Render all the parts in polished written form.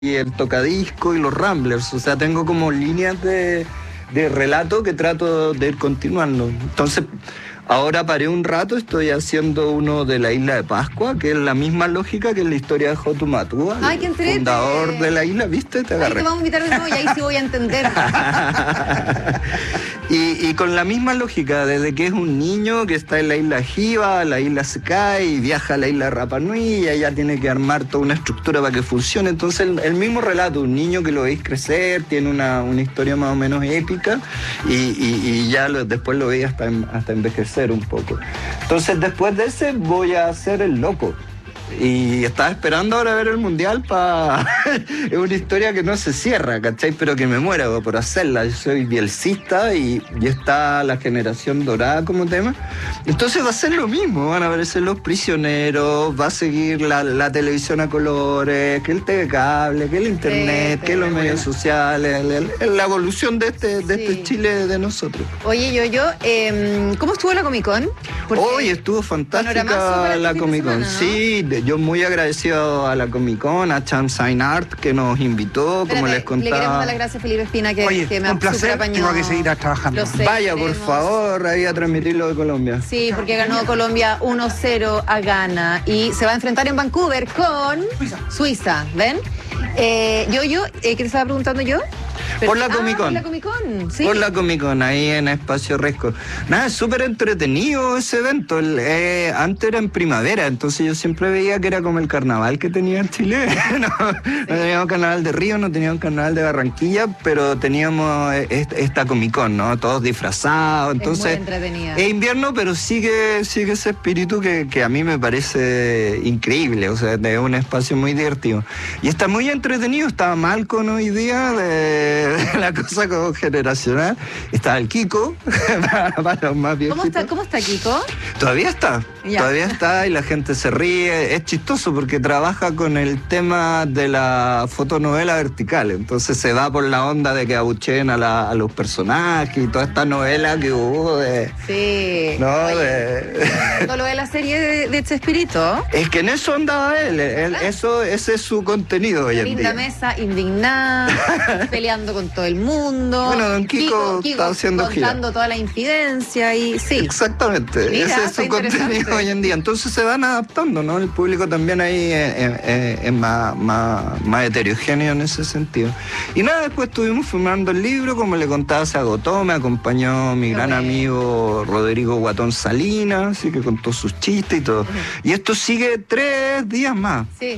y el tocadisco y los Ramblers. O sea, tengo como líneas de relato que trato de ir continuando. Entonces, ahora paré un rato, estoy haciendo uno de la isla de Pascua, que es la misma lógica que la historia de Jotu Matúa, el fundador de la isla, ¿viste? Te agarré. Ay, te vamos a invitar de nuevo y ahí sí voy a entender. Y con la misma lógica, desde que es un niño que está en la isla Jiva, la isla se cae y viaja a la isla Rapa Nui y ella tiene que armar toda una estructura para que funcione. Entonces el mismo relato, un niño que lo veis crecer, tiene una historia más o menos épica y ya después lo veis hasta envejecer un poco. Entonces después de ese voy a hacer El Loco. Y estaba esperando ahora ver el mundial para... Es una historia que no se cierra, ¿cachai? Pero que me muero por hacerla. Yo soy bielcista y está la generación dorada como tema. Entonces va a ser lo mismo. Van a aparecer los prisioneros, va a seguir la televisión a colores, que el TV cable, que el internet, que los medios sociales, la evolución de este Chile de nosotros. Oye, ¿cómo estuvo la Comic Con? Hoy estuvo fantástica la Comic Con, ¿no? Sí, yo muy agradecido a la Comic Con, a Cham Sign Art que nos invitó, como les contaba. Le queremos dar las gracias a Felipe Espina que me un placer, tengo que seguir trabajando. Vaya, por favor, ahí a transmitirlo de Colombia. Sí, porque ganó Colombia 1-0 a Ghana y se va a enfrentar en Vancouver con Suiza, ¿ven? ¿qué te estaba preguntando yo? Por la Comic Con. Por la Comic Con, sí. Por la Comic Con, ahí en Espacio Resco. Nada, es súper entretenido ese evento. Antes era en primavera, entonces yo siempre veía que era como el carnaval que tenía en Chile. No teníamos carnaval de Río, no teníamos carnaval de Barranquilla, pero teníamos esta Comic Con, ¿no? Todos disfrazados. Entonces, es muy entretenida. Es invierno, pero sigue ese espíritu que a mí me parece increíble. O sea, es un espacio muy divertido. Y está muy entretenido. Estaba Malcolm hoy día de la cosa como generacional. Estaba el Kiko, para los más viejitos. ¿Cómo está Kiko? Todavía está y la gente se ríe. Es chistoso porque trabaja con el tema de la fotonovela vertical, entonces se va por la onda de que abucheen a los personajes y toda esta novela que hubo de... Sí. ¿No? ¿No lo de la serie de Chespirito? Es que en eso andaba él, ese es su contenido hoy en día. Linda mesa, indignada, peleando con todo el mundo. Bueno, don Kiko está haciendo contando gira. Toda la infidencia y sí. Exactamente, Mira, ese es su contenido hoy en día. Entonces se van adaptando, ¿no? El público también ahí es más heterogéneo en ese sentido. Y nada, después estuvimos filmando el libro, como le contaba, se agotó, me acompañó mi gran amigo Rodrigo Guatón Salinas, así que contó sus chistes y todo. Y esto sigue 3 días más. Sí.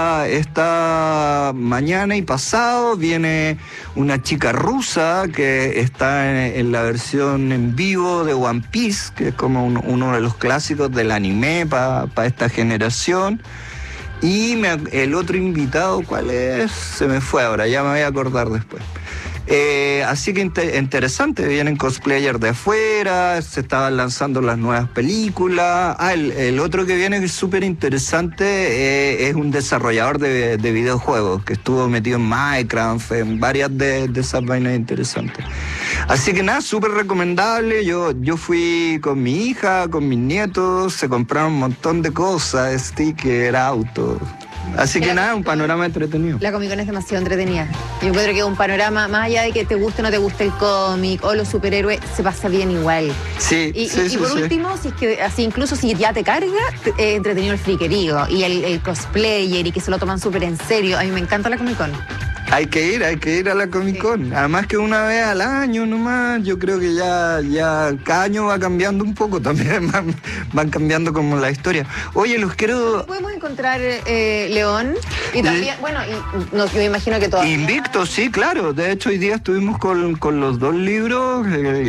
Está mañana y pasado, viene una chica rusa que está en la versión en vivo de One Piece, que es como uno de los clásicos del anime para esta generación. Y el otro invitado, ¿cuál es? Se me fue ahora, ya me voy a acordar después. Así que interesante, vienen cosplayers de afuera, se estaban lanzando las nuevas películas. El otro que viene que es súper interesante es un desarrollador de videojuegos que estuvo metido en Minecraft, en varias de esas vainas interesantes. Así que nada, súper recomendable. Yo fui con mi hija, con mis nietos, se compraron un montón de cosas, stickers, autos. Así que nada, un panorama entretenido. La Comic Con es demasiado entretenida. Yo encuentro que es un panorama, más allá de que te guste o no te guste el cómic o los superhéroes, se pasa bien igual. Sí, y por último, si es que así incluso si ya te carga, entretenido el friquerío y el cosplayer y que se lo toman súper en serio. A mí me encanta la Comic Con. Hay que ir a la Comic Con. Sí. Además que una vez al año nomás, yo creo que ya cada año va cambiando un poco también, van cambiando como la historia. Oye, los quiero... ¿Podemos encontrar León? Y también, yo me imagino que todavía... Invicto, sí, claro. De hecho, hoy día estuvimos con los 2 libros.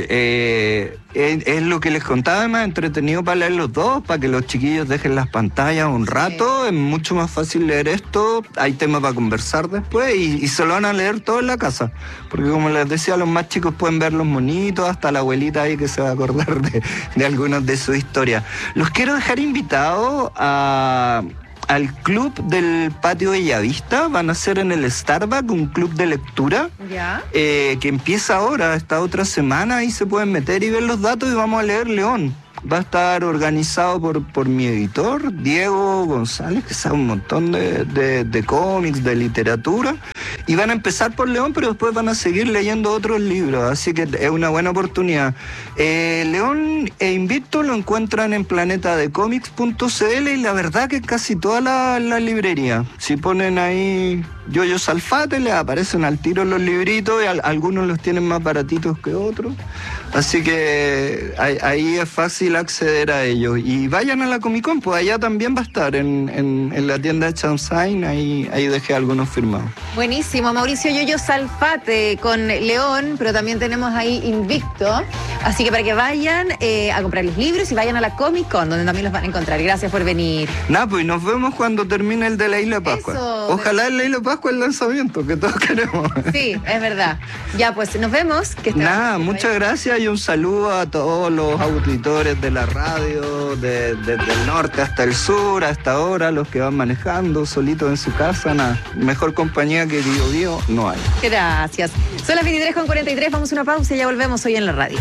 Es lo que les contaba, más entretenido para leer los 2, para que los chiquillos dejen las pantallas un rato. Sí. Es mucho más fácil leer esto, hay temas para conversar después y se lo van a leer todo en la casa. Porque como les decía, los más chicos pueden ver los monitos, hasta la abuelita ahí que se va a acordar de algunas de sus historias. Los quiero dejar invitados al club del Patio Bellavista. Van a hacer en el Starbucks un club de lectura que empieza ahora, esta otra semana, y se pueden meter y ver los datos y vamos a leer León. va a estar organizado por mi editor, Diego González, que sabe un montón de cómics, de literatura, y van a empezar por León, pero después van a seguir leyendo otros libros, así que es una buena oportunidad. León e Invicto lo encuentran en planetadecomics.cl y la verdad que casi toda la librería. Si ponen ahí Yoyo Salfate, les aparecen al tiro los libritos y algunos los tienen más baratitos que otros. Así que ahí es fácil acceder a ellos. Y vayan a la Comic Con, pues allá también va a estar en la tienda de Chansain, ahí dejé algunos firmados. Buenísimo, Mauricio Yoyo Salfate con León, pero también tenemos ahí Invicto. Así que para que vayan a comprar los libros y vayan a la Comic Con, donde también los van a encontrar. Gracias por venir. Nada, pues nos vemos cuando termine el de la Isla de Pascua. Eso. Ojalá en la Isla de Pascua el lanzamiento, que todos queremos. Sí, es verdad. Ya, pues nos vemos. Nada, muchas gracias y un saludo a todos los auditores de la radio, desde el norte hasta el sur, hasta ahora, los que van manejando solitos en su casa. Nada, mejor compañía que Bio no hay. Gracias. Son las 23:43, vamos a una pausa y ya volvemos hoy en la radio.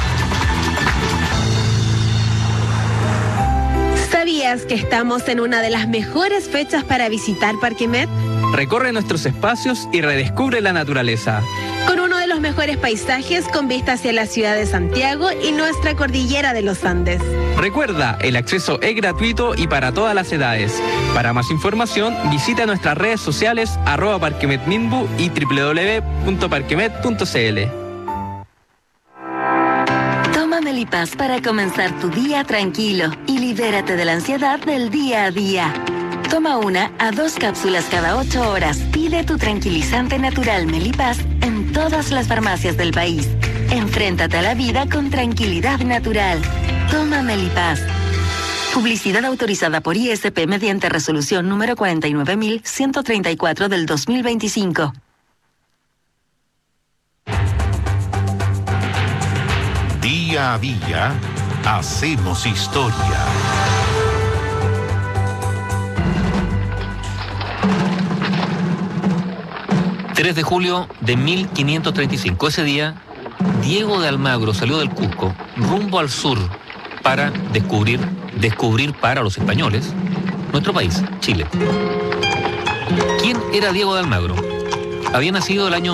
¿Sabías que estamos en una de las mejores fechas para visitar Parque Met? Recorre nuestros espacios y redescubre la naturaleza. Con uno de los mejores paisajes con vista hacia la ciudad de Santiago y nuestra cordillera de los Andes. Recuerda, el acceso es gratuito y para todas las edades. Para más información, visita nuestras redes sociales @parquemetminbu y www.parquemet.cl. Toma Melipaz para comenzar tu día tranquilo y libérate de la ansiedad del día a día. Toma 1 a 2 cápsulas cada 8 horas. Pide tu tranquilizante natural Melipaz en todas las farmacias del país. Enfréntate a la vida con tranquilidad natural. Toma Melipaz. Publicidad autorizada por ISP mediante resolución número 49.134 del 2025. Día a día, hacemos historia. ...3 de julio de 1535. Ese día, Diego de Almagro salió del Cusco rumbo al sur para descubrir para los españoles nuestro país, Chile. ¿Quién era Diego de Almagro? Había nacido el año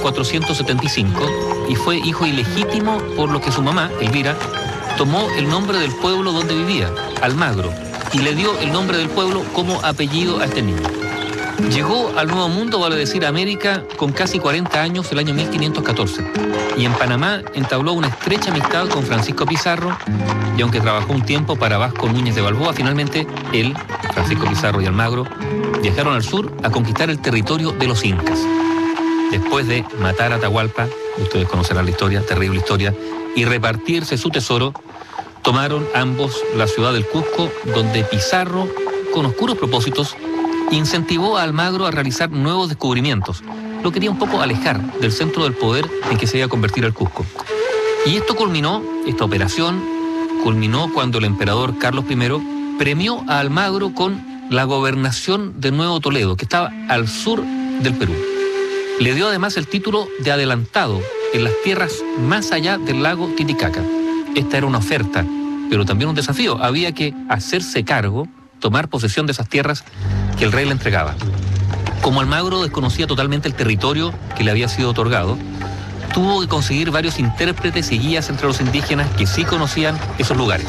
1475 y fue hijo ilegítimo, por lo que su mamá, Elvira, tomó el nombre del pueblo donde vivía, Almagro, y le dio el nombre del pueblo como apellido a este niño. Llegó al Nuevo Mundo, vale decir América, con casi 40 años el año 1514. Y en Panamá entabló una estrecha amistad con Francisco Pizarro, y aunque trabajó un tiempo para Vasco Núñez de Balboa, finalmente él, Francisco Pizarro y Almagro, viajaron al sur a conquistar el territorio de los incas. Después de matar a Atahualpa, ustedes conocerán la historia, terrible historia, y repartirse su tesoro, tomaron ambos la ciudad del Cusco, donde Pizarro, con oscuros propósitos, incentivó a Almagro a realizar nuevos descubrimientos. Lo quería un poco alejar del centro del poder en que se iba a convertir el Cusco. Y esta operación culminó cuando el emperador Carlos I premió a Almagro con la gobernación de Nuevo Toledo, que estaba al sur del Perú. Le dio además el título de adelantado en las tierras más allá del lago Titicaca. Esta era una oferta, pero también un desafío. Había que hacerse cargo, tomar posesión de esas tierras que el rey le entregaba. Como Almagro desconocía totalmente el territorio que le había sido otorgado, tuvo que conseguir varios intérpretes y guías entre los indígenas que sí conocían esos lugares.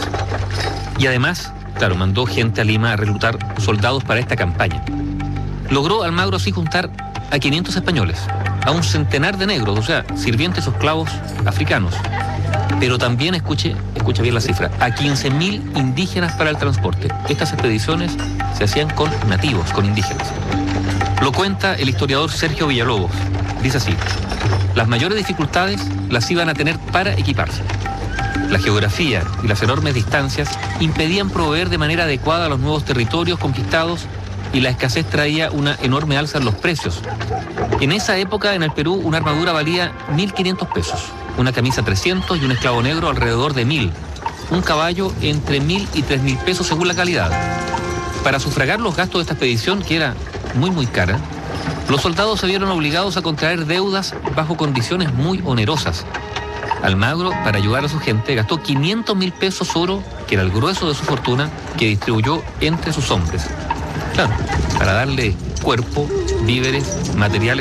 Y además, claro, mandó gente a Lima a reclutar soldados para esta campaña. Logró Almagro así juntar a 500 españoles, a un centenar de negros, o sea, sirvientes o esclavos africanos. Pero también, escuche bien la cifra, a 15.000 indígenas para el transporte. Estas expediciones se hacían con nativos, con indígenas. Lo cuenta el historiador Sergio Villalobos. Dice así: las mayores dificultades las iban a tener para equiparse. La geografía y las enormes distancias impedían proveer de manera adecuada a los nuevos territorios conquistados, y la escasez traía una enorme alza en los precios. En esa época, en el Perú, una armadura valía 1.500 pesos, una camisa 300 y un esclavo negro alrededor de 1.000, un caballo entre 1.000 y 3.000 pesos según la calidad. Para sufragar los gastos de esta expedición, que era muy cara, los soldados se vieron obligados a contraer deudas bajo condiciones muy onerosas. Almagro, para ayudar a su gente, gastó 500.000 pesos oro, que era el grueso de su fortuna, que distribuyó entre sus hombres. Claro, para darle cuerpo, víveres, materiales